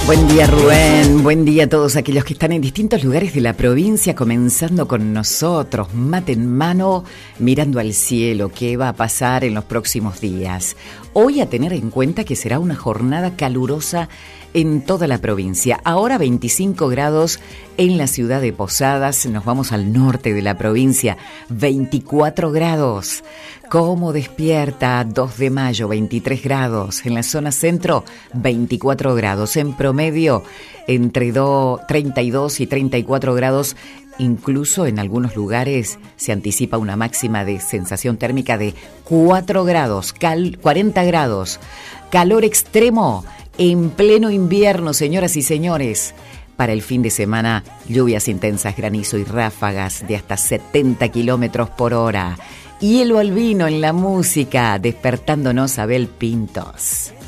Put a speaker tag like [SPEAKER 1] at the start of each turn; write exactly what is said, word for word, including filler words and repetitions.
[SPEAKER 1] Buen día, Rubén. Buen día a todos aquellos que están en distintos lugares de la provincia, comenzando con nosotros, mate en mano, mirando al cielo, qué va a pasar en los próximos días. Hoy a tener en cuenta que será una jornada calurosa en toda la provincia. Ahora veinticinco grados en la ciudad de Posadas, nos vamos al norte de la provincia, veinticuatro grados. Como despierta, dos de mayo, veintitrés grados. En la zona centro, veinticuatro grados. En promedio, entre treinta y dos y treinta y cuatro grados. Incluso en algunos lugares se anticipa una máxima de sensación térmica de cuatro grados, cal, cuarenta grados. Calor extremo en pleno invierno, señoras y señores. Para el fin de semana, lluvias intensas, granizo y ráfagas de hasta setenta kilómetros por hora. Hielo al vino en la música, despertándonos Abel Pintos.